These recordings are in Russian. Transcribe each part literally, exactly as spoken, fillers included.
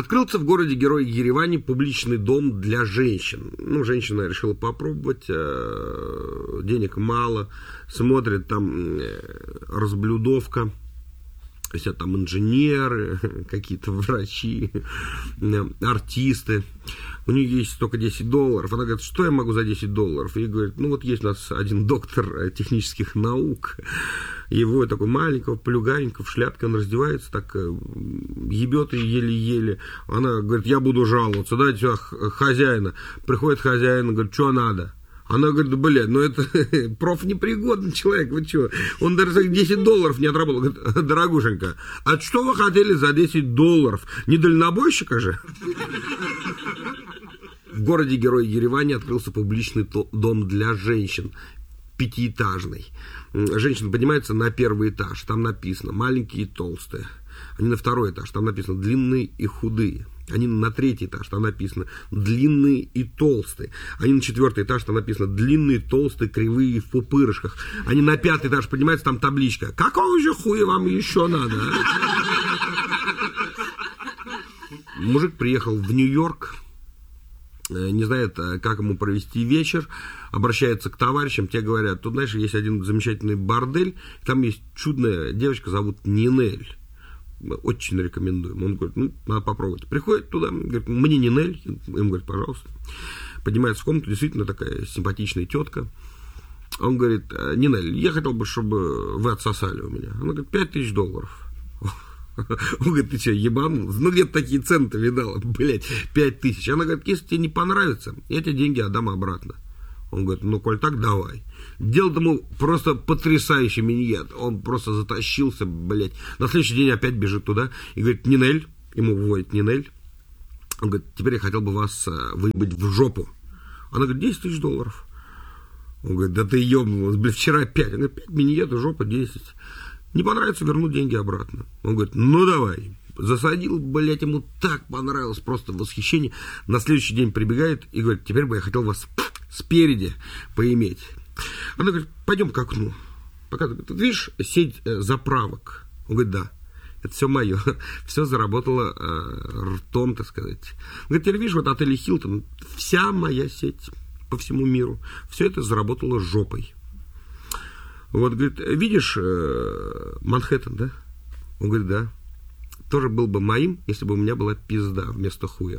Открылся в городе-герое Ереване публичный дом для женщин. Ну, женщина решила попробовать, денег мало, смотрит, там разблюдовка, все там инженеры, какие-то врачи, артисты. У нее есть только десять долларов. Она говорит, что я могу за десять долларов? И говорит, ну вот есть у нас один доктор технических наук. Его такой маленького, плюганенького, в шляпке, он раздевается, так ебет ее еле-еле. Она говорит, я буду жаловаться, дайте сюда хозяина. Приходит хозяин, говорит, что надо? Она говорит, блядь, ну это профнепригодный человек, вы что? Он даже десять долларов не отработал. Говорит, дорогушенька, а что вы хотели за десять долларов? Не дальнобойщика же? В городе-герое Ереване открылся публичный дом для женщин, пятиэтажный. Женщина поднимается на первый этаж, там написано маленькие и толстые. Они на второй этаж, там написано длинные и худые. Они на третий этаж, там написано длинные и толстые. Они на четвертый этаж, там написано длинные, толстые, кривые, в пупырышках. Они на пятый этаж поднимаются, там табличка. Какого же хуя вам еще надо? Мужик приехал в Нью-Йорк, не знает, как ему провести вечер, обращается к товарищам, те говорят, тут, знаешь, есть один замечательный бордель, там есть чудная девочка, зовут Нинель. Очень рекомендуем. Он говорит, ну, надо попробовать. Приходит туда, говорит, мне Нинель, им говорит, пожалуйста. Поднимается в комнату, действительно такая симпатичная тетка. Он говорит, Нинель, я хотел бы, чтобы вы отсосали у меня. Она говорит, пять тысяч долларов. Он говорит, ты что, ебанул? Ну, где-то такие цены-то видала, блядь, пять тысяч. Она говорит, если тебе не понравится, я тебе деньги отдам обратно. Он говорит, ну, коль так, давай. Делал ему просто потрясающий миньет. Он просто затащился, блядь. На следующий день опять бежит туда и говорит, Нинель, ему выводит Нинель. Он говорит, теперь я хотел бы вас выебать в жопу. Она говорит, десять тысяч долларов. Он говорит, да ты ебнулась, блядь, вчера пять. Она говорит, пять миньетов, жопа, десять. Не понравится, верну деньги обратно. Он говорит, ну давай. Засадил, блядь, ему так понравилось, просто восхищение. На следующий день прибегает и говорит, теперь бы я хотел вас спереди поиметь. Она говорит, пойдем к окну. Пока ты видишь сеть заправок? Он говорит, да. Это все мое. Все заработало э, ртом, так сказать. Он говорит, теперь видишь, вот отель Хилтон, вся моя сеть по всему миру, все это заработало жопой. Вот, говорит, видишь э, Манхэттен, да? Он говорит, да. Тоже был бы моим, если бы у меня была пизда вместо хуя.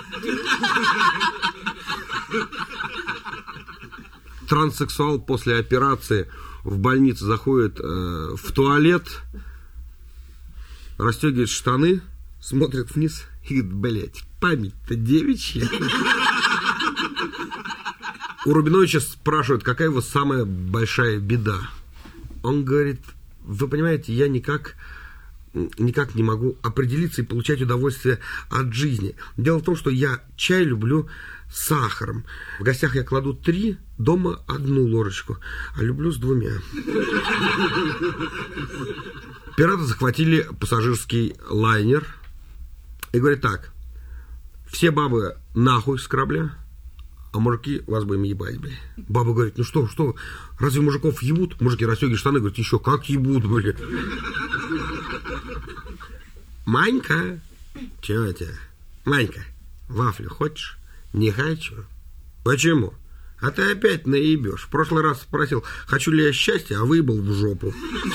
Транссексуал после операции в больнице заходит э, в туалет, расстегивает штаны, смотрит вниз и говорит, блядь, память-то девичья. У Рубиновича спрашивают, какая его самая большая беда. Он говорит, вы понимаете, я никак... никак не могу определиться и получать удовольствие от жизни. Дело в том, что я чай люблю с сахаром. В гостях я кладу три, дома одну ложечку, а люблю с двумя. Пираты захватили пассажирский лайнер и говорят так, все бабы нахуй с корабля, а мужики вас будем ебать, блядь. Баба говорит, ну что, что, разве мужиков ебут? Мужики расстегивают штаны, говорят, еще как ебут, блядь. Манька, чего у тебя? Манька, вафлю хочешь? Не хочу. Почему? А ты опять наебешь. В прошлый раз спросил, хочу ли я счастья, а выебал в жопу.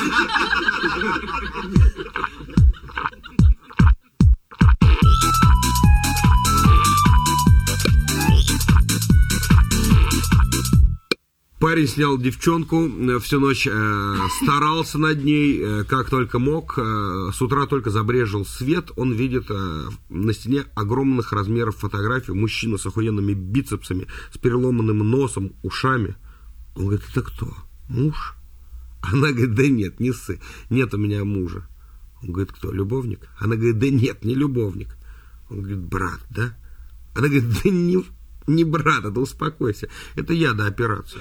Парень снял девчонку, всю ночь э, старался над ней, э, как только мог. Э, с утра только забрежил свет, он видит э, на стене огромных размеров фотографию. Мужчина с охуенными бицепсами, с переломанным носом, ушами. Он говорит, это кто? Муж? Она говорит, да нет, не ссы, нет у меня мужа. Он говорит, кто, любовник? Она говорит, да нет, не любовник. Он говорит, брат, да? Она говорит, да не... Не брат, да успокойся. Это я до операции.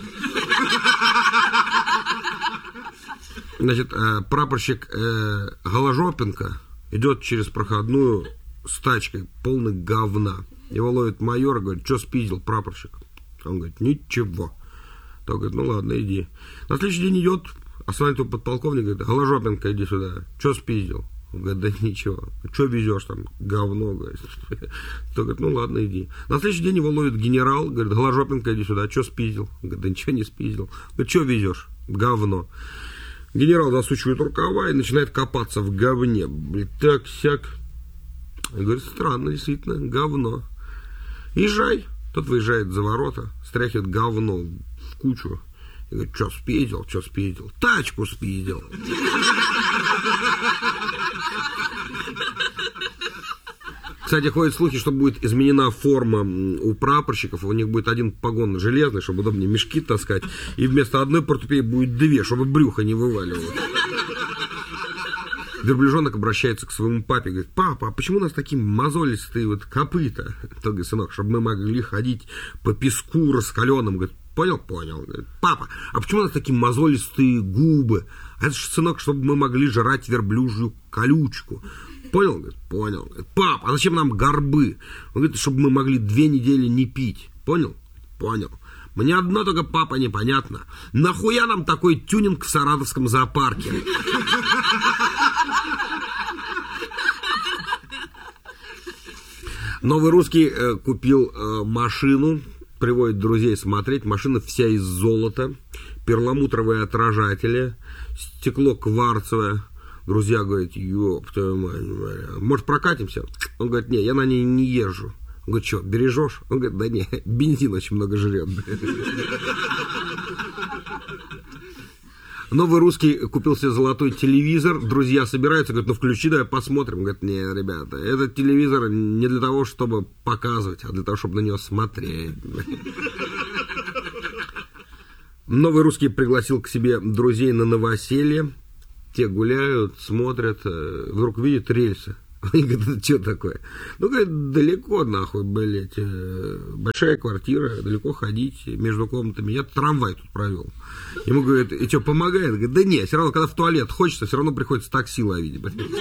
Значит, прапорщик Голожопенко идет через проходную с тачкой, полной говна. Его ловит майор и говорит, что спиздил прапорщик? Он говорит, ничего. Тот говорит, ну ладно, иди. На следующий день идет, останавливает его подполковник, говорит, Голожопенко, иди сюда. Что спиздил? Он говорит, да ничего. Что везешь там? Говно, говорит. Тот говорит, ну ладно, иди. На следующий день его ловит генерал, говорит, Голожопенко, иди сюда. Что спиздил? Он говорит, да ничего не спиздил. Говорит, что везешь? Говно. Генерал засучивает рукава и начинает копаться в говне. Блин, так-сяк. Он говорит, странно, действительно, говно. Езжай. Тот выезжает за ворота, стряхивает говно в кучу. И говорит, что спиздил, что спиздил? Тачку спиздил. Кстати, ходят слухи, что будет изменена форма у прапорщиков. У них будет один погон железный, чтобы удобнее мешки таскать. И вместо одной портупеи будет две, чтобы брюхо не вываливало. Верблюжонок обращается к своему папе, говорит, папа, а почему у нас такие мозолистые вот копыта? Тот говорит, сынок, чтобы мы могли ходить по песку раскаленным. Говорит, понял, понял. Говорит, папа, а почему у нас такие мозолистые губы? А это же, сынок, чтобы мы могли жрать верблюжью колючку. Понял? Говорит, понял. Говорит, папа, а зачем нам горбы? Он говорит, чтобы мы могли две недели не пить. Понял? Понял. Мне одно только, папа, непонятно. Нахуя нам такой тюнинг в Саратовском зоопарке? Новый русский э, купил э, машину, приводит друзей смотреть. Машина вся из золота, перламутровые отражатели, стекло кварцевое. Друзья говорят, ёб твою мать, может прокатимся? Он говорит, не, я на ней не езжу. Он говорит, что, бережешь? Он говорит, да не, бензин очень много жрет. Новый русский купил себе золотой телевизор, друзья собираются, говорят, ну включи, давай посмотрим. Говорят, не, ребята, этот телевизор не для того, чтобы показывать, а для того, чтобы на него смотреть. Новый русский пригласил к себе друзей на новоселье. Те гуляют, смотрят, вдруг видят рельсы. Они говорят, это что такое? Ну, говорит, далеко, нахуй, блядь, большая квартира, далеко ходить между комнатами. Я трамвай тут провел. Ему говорят, и что, помогает? Говорит, да нет, все равно, когда в туалет хочется, все равно приходится такси ловить.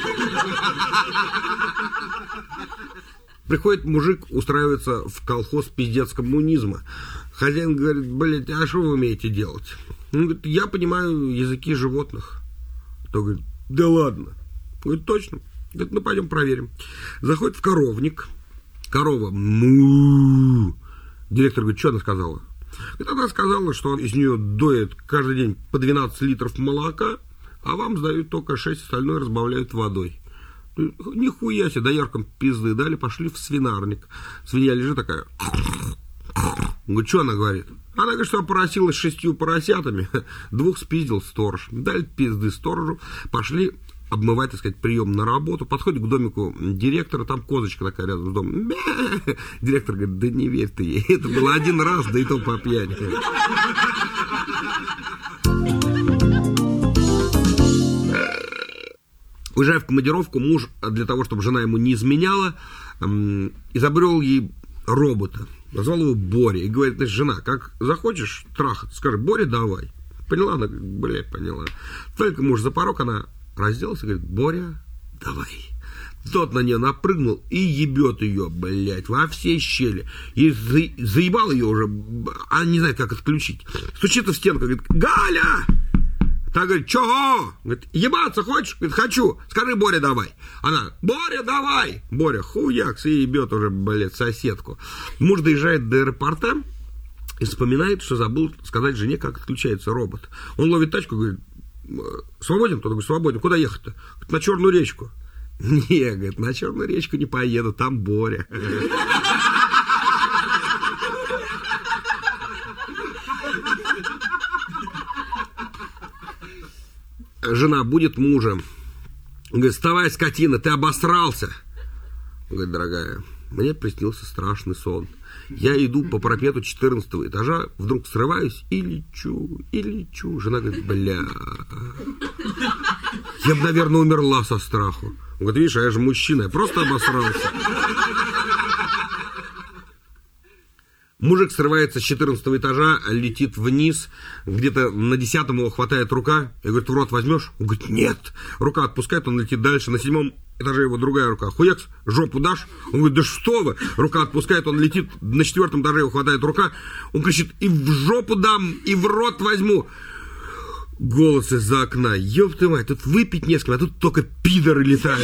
Приходит мужик, устраивается в колхоз пиздец коммунизма. Хозяин говорит, блядь, а что вы умеете делать? Он говорит, я понимаю языки животных. То говорит, да ладно. Говорит, точно. Говорит, ну пойдем проверим. Заходит в коровник. Корова му. Директор говорит, что она сказала? Говорит, она сказала, что из нее доят каждый день по двенадцать литров молока, а вам сдают только шесть, остальное разбавляют водой. Нихуя себе, дояркам пизды дали, пошли в свинарник. Свинья лежит такая. Говорит, что она говорит? Она говорит, что поросилась шестью поросятами, двух спиздил сторож. Дали пизды сторожу, пошли обмывать, так сказать, прием на работу. Подходит к домику директора, там козочка такая рядом с домом. Бе! Директор говорит, да не верь ты ей, это было один раз, да и то по пьяни. Уезжая в командировку, муж, для того, чтобы жена ему не изменяла, изобрел ей робота. Назвал его Боря. И говорит, значит, жена, как захочешь трахать, скажи, Боря, давай. Поняла? Она говорит, блядь, поняла. Только муж за порог, она разделась и говорит, Боря, давай. Тот на нее напрыгнул и ебет ее, блядь, во все щели. И заебал ее уже, а не знает, как отключить. Стучится в стенку, говорит, Галя! Та говорит, чего? Говорит, ебаться хочешь? Говорит, хочу. Скажи, Боря, давай. Она, Боря, давай. Боря, хуякс, и ебет уже, блядь, соседку. Муж доезжает до аэропорта и вспоминает, что забыл сказать жене, как отключается робот. Он ловит тачку, говорит, свободен? Кто-то говорит, свободен. Куда ехать-то? Говорит, на Черную речку. Не, говорит, на Черную речку не поеду, там Боря. Жена будет мужа. Он говорит, вставай, скотина, ты обосрался. Он говорит, дорогая, мне приснился страшный сон. Я иду по парапету четырнадцатого этажа, вдруг срываюсь и лечу, и лечу. Жена говорит, бля, я бы, наверное, умерла со страху. Он говорит, видишь, а я же мужчина, я просто обосрался. Мужик срывается с четырнадцатого этажа, летит вниз, где-то на десятом его хватает рука, и говорит, в рот возьмешь? Он говорит, нет. Рука отпускает, он летит дальше, на седьмом этаже его другая рука. Хуякс, жопу дашь? Он говорит, да что вы? Рука отпускает, он летит, на четвертом этаже его хватает рука, он кричит, и в жопу дам, и в рот возьму. Голос из-за окна. Ёб ты мать, тут выпить не с кем, а тут только пидоры летают.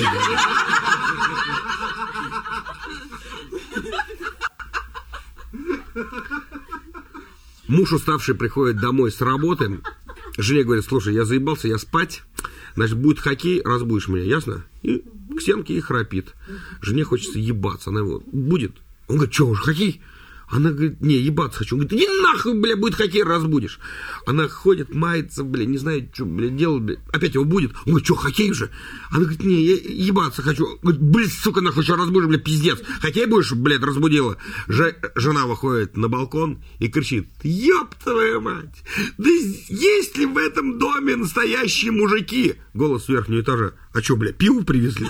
Муж уставший приходит домой с работы. Жене говорит: слушай, я заебался, я спать. Значит, будет хоккей, разбудишь меня, ясно? И к стенке и храпит. Жене хочется ебаться. Она его: будет? Он говорит: что, уже хоккей? Она говорит: не, ебаться хочу. Он говорит: иди нахуй, бля, будет хоккей, разбудишь. Она ходит, мается, бля, не знает, что, бля, делать, бля. Опять его будет. Он говорит: что, хоккей уже? Она говорит: не, я ебаться хочу. Он говорит: блин, сука, нахуй, что разбудишь, бля, пиздец. Хоккей будешь, блядь, разбудила. Ж... Жена выходит на балкон и кричит: ёб твою мать, да есть ли в этом доме настоящие мужики? Голос с верхнего этажа: а что, бля, пиво привезли?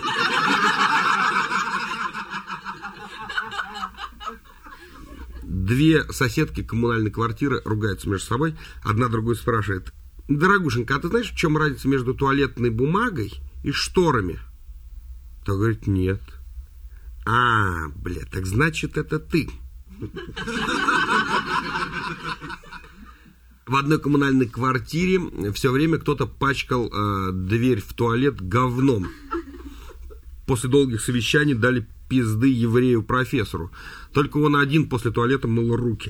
Две соседки коммунальной квартиры ругаются между собой. Одна другую спрашивает: дорогушенька, а ты знаешь, в чем разница между туалетной бумагой и шторами? Та говорит: нет. А, бля, так значит, это ты. В одной коммунальной квартире все время кто-то пачкал э, дверь в туалет говном. После долгих совещаний дали пизды еврею-профессору. Только он один после туалета мыл руки.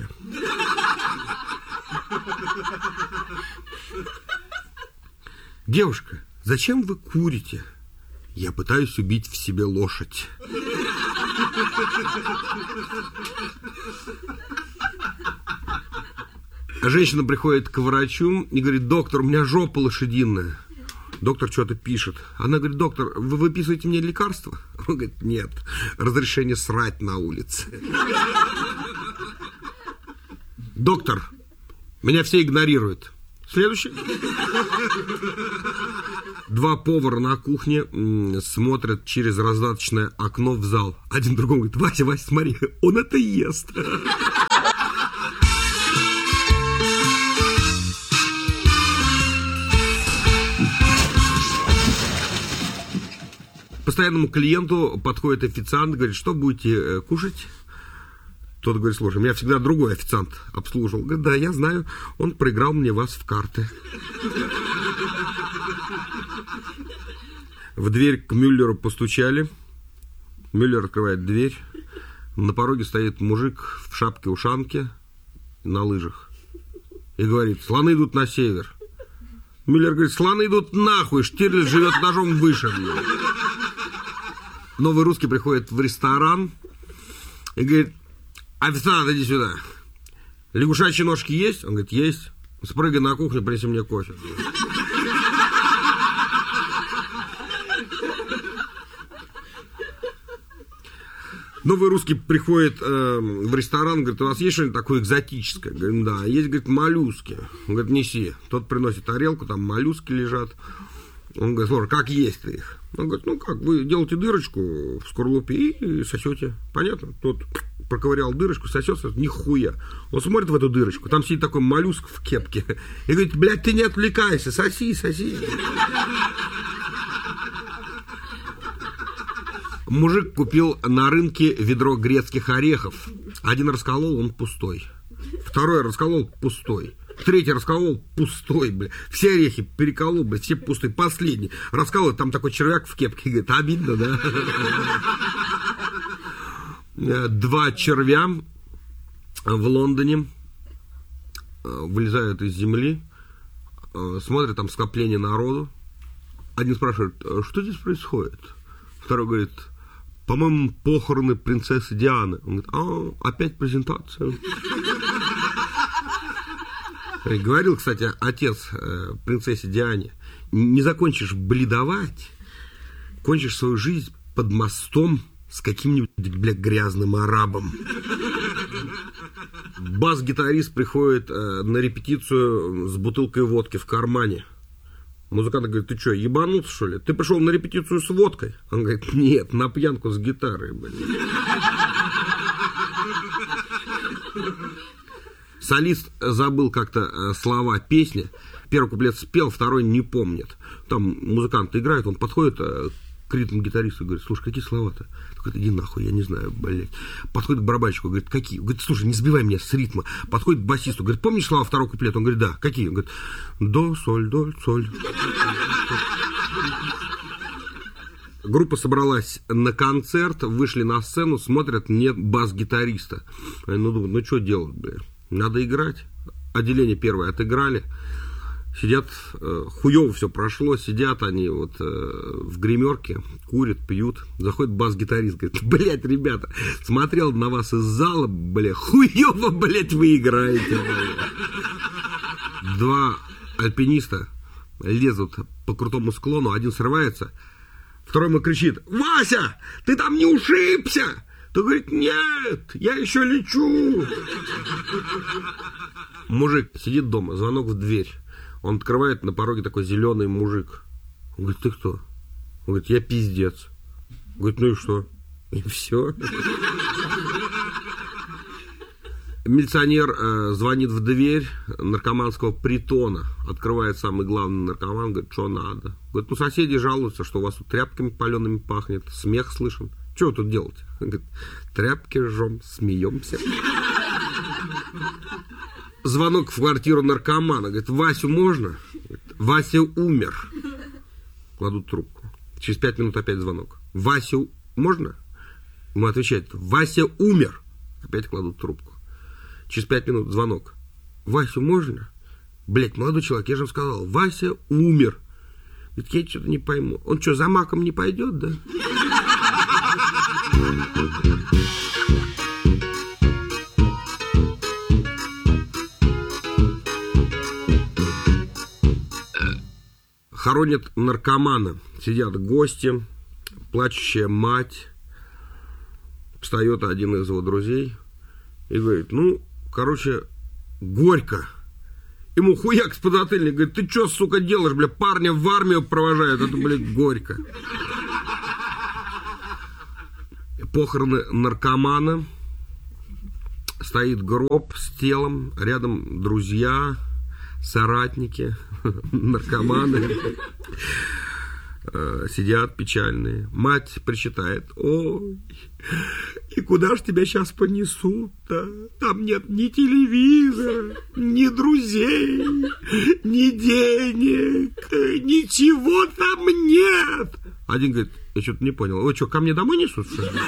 Девушка, зачем вы курите? Я пытаюсь убить в себе лошадь. Женщина приходит к врачу и говорит: доктор, у меня жопа лошадиная. Доктор что-то пишет. Она говорит: доктор, вы выписываете мне лекарства? Он говорит: нет, разрешение срать на улице. Доктор, меня все игнорируют. Следующий. Два повара на кухне м- смотрят через раздаточное окно в зал. Один другому говорит: Вася, Вася, смотри, он это ест. Постоянному клиенту подходит официант, говорит: что будете кушать? Тот говорит: слушай, меня всегда другой официант обслуживал. Говорит: да, я знаю, он проиграл мне вас в карты. В дверь к Мюллеру постучали. Мюллер открывает дверь. На пороге стоит мужик в шапке-ушанке на лыжах и говорит: слоны идут на север. Мюллер говорит: слоны идут нахуй, Штирлиц живет этажом выше. Новый русский приходит в ресторан и говорит: официант, иди сюда. Лягушачьи ножки есть? Он говорит: есть. Спрыгай на кухню, принеси мне кофе. Новый русский приходит э, в ресторан, говорит: у вас есть что-нибудь такое экзотическое? Говорит: да. Есть, говорит, моллюски. Он говорит: неси. Тот приносит тарелку, там моллюски лежат. Он говорит: слушай, как есть-то их? Он говорит: ну как, вы делаете дырочку в скорлупе и сосете. Понятно? Тот проковырял дырочку, сосется, нихуя. Он смотрит в эту дырочку, там сидит такой моллюск в кепке. И говорит: блядь, ты не отвлекайся, соси, соси. Мужик купил на рынке ведро грецких орехов. Один расколол, он пустой. Второй расколол, пустой. Третий расколол, пустой, бля. Все орехи переколол, бля, все пустые. Последний расколол, там такой червяк в кепке. Говорит: обидно, да? Два червя в Лондоне вылезают из земли, смотрят, там скопление народу. Один спрашивает: что здесь происходит? Второй говорит: по-моему, похороны принцессы Дианы. Он говорит: а, опять презентация. Говорил, кстати, отец э, принцессе Диане: не закончишь бледовать, кончишь свою жизнь под мостом с каким-нибудь, бля, грязным арабом. Бас-гитарист приходит э, на репетицию с бутылкой водки в кармане. Музыкант говорит: ты что, ебанутся, что ли? Ты пришел на репетицию с водкой? Он говорит: нет, на пьянку с гитарой, блин. Солист забыл как-то слова песни. Первый куплет спел, второй не помнит. Там музыкант играет, он подходит к ритм-гитаристу, говорит, слушай, какие слова-то? Такой, иди нахуй, я не знаю, блядь. Подходит к барабанщику, говорит, какие? Говорит, слушай, не сбивай меня с ритма. Подходит к басисту, говорит, помнишь слова второго куплета? Он говорит, да. Какие? Он говорит, до, соль, до, соль. Группа собралась на концерт, вышли на сцену, смотрят, нет бас-гитариста. Ну, думают, ну, что делать, блядь? Надо играть. Отделение первое отыграли. Сидят, э, хуёво все прошло, сидят они вот э, в гримерке, курят, пьют. Заходит бас-гитарист, говорит, блядь, ребята, смотрел на вас из зала, блядь, хуёво, блядь, вы играете. Блядь. Два альпиниста лезут по крутому склону, один срывается, второй ему кричит, Вася, ты там не ушибся? Ты говорит, нет, я еще лечу. Мужик сидит дома, звонок в дверь. Он открывает, на пороге такой зеленый мужик. Он говорит, ты кто? Он говорит, я пиздец. Он говорит, ну и что? И все. Милиционер э, звонит в дверь наркоманского притона. Открывает самый главный наркоман, говорит, что надо. Говорит, ну соседи жалуются, что у вас тут тряпками палеными пахнет, смех слышен. Что вы тут делаете? Он говорит, тряпки жжем, смеемся. Звонок в квартиру наркомана. Говорит, Васю можно? Говорит, Вася умер. Кладут трубку. Через пять минут опять звонок. Васю можно? Ему отвечает, Вася умер. Опять кладут трубку. Через пять минут звонок. Васю можно? Блять, молодой человек, я же вам сказал, Вася умер. Говорит, я что-то не пойму. Он что, за маком не пойдет, да? Хоронят наркомана. Сидят гости, плачущая мать. Встает один из его друзей и говорит, ну, короче, горько. Ему хуяк с подзатыльник, говорит, ты что, сука, делаешь, бля, парня в армию провожают, это, блядь, горько. Похороны наркомана. Стоит гроб с телом, рядом друзья, соратники, наркоманы. Сидят печальные. Мать причитает, ой, и куда ж тебя сейчас понесут-то? Там нет ни телевизора, ни друзей, ни денег, ничего там нет. Один говорит, я что-то не понял, вы что, ко мне домой несут, что ли?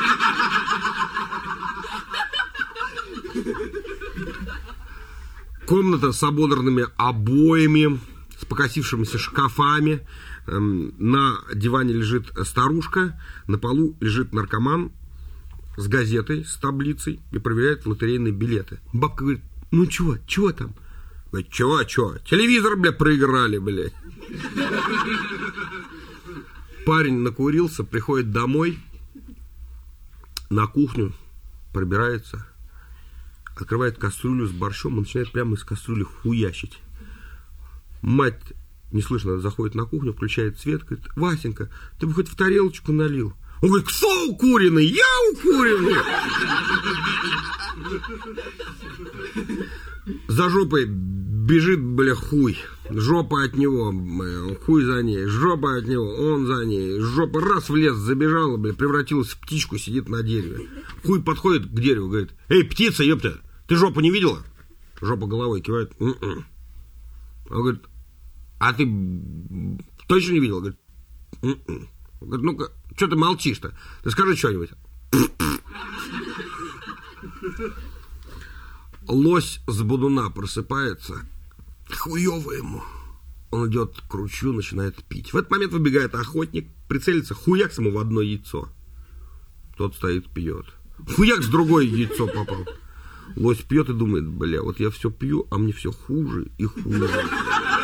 Комната с ободранными обоями, с покосившимися шкафами. На диване лежит старушка, на полу лежит наркоман с газетой, с таблицей и проверяет лотерейные билеты. Бабка говорит, ну чего, чего там? Говорит, чего, чего? Телевизор, бля, проиграли, бля. Парень накурился, приходит домой, на кухню, пробирается, открывает кастрюлю с борщом и начинает прямо из кастрюли хуячить. Мать неслышно заходит на кухню, включает свет, говорит, Васенька, ты бы хоть в тарелочку налил. Он говорит, кто укуренный? Я укуренный! За жопой бежит, бля, хуй. Жопа от него, бля, хуй за ней. Жопа от него, он за ней. Жопа раз в лес забежала, бля, превратилась в птичку, сидит на дереве. Хуй подходит к дереву, говорит, эй, птица, ёпта, ты жопу не видела? Жопа головой кивает. М-м. Он говорит, а ты точно не видел? Говорит, м-м. Он говорит, ну-ка, что ты молчишь-то? Ты скажи что-нибудь. Лось с бодуна просыпается. Хуёво ему. Он идет к ручью, начинает пить. В этот момент выбегает охотник, прицелится, хуяк ему в одно яйцо. Тот стоит, пьет. Хуяк с другое яйцо попал. Лось пьет и думает, бля, вот я все пью, а мне все хуже и хуже.